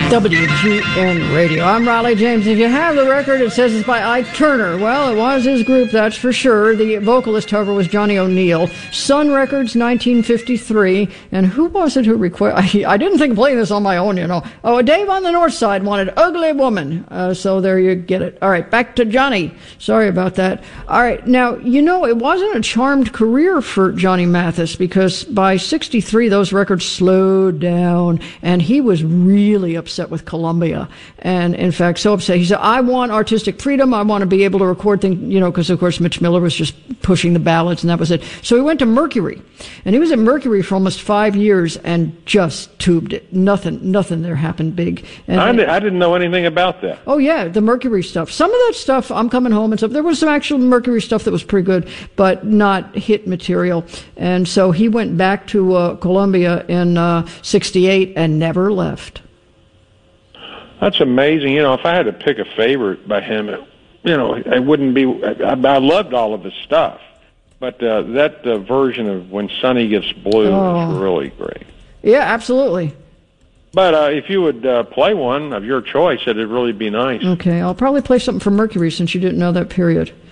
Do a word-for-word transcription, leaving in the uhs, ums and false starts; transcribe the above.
W G N Radio. I'm Riley James. If you have the record, it says it's by Ike Turner. Well, it was his group, that's for sure. The vocalist, however, was Johnny O'Neill. Sun Records, nineteen fifty-three. And who was it who requested? I didn't think of playing this on my own, you know. Oh, Dave on the North Side wanted Ugly Woman. Uh, so there you get it. All right, back to Johnny. Sorry about that. All right, now, you know, it wasn't a charmed career for Johnny Mathis, because by sixty-three, those records slowed down, and he was really upset with Columbia. And in fact, so upset, he said, I want artistic freedom. I want to be able to record things, you know, because of course Mitch Miller was just pushing the ballads, and that was it. So he went to Mercury, and he was at Mercury for almost five years and just tubed it. Nothing, nothing there happened big. And I, did, I didn't know anything about that. Oh yeah, the Mercury stuff. Some of that stuff, I'm Coming Home and stuff, there was some actual Mercury stuff that was pretty good, but not hit material. And so he went back to uh, Columbia in uh, sixty-eight and never left. That's amazing. You know, if I had to pick a favorite by him, it, you know, it wouldn't be. I, I loved all of his stuff, but uh, that uh, version of When Sunny Gets Blue oh. is really great. Yeah, absolutely. But uh, if you would uh, play one of your choice, it'd really be nice. Okay, I'll probably play something from Mercury since you didn't know that period.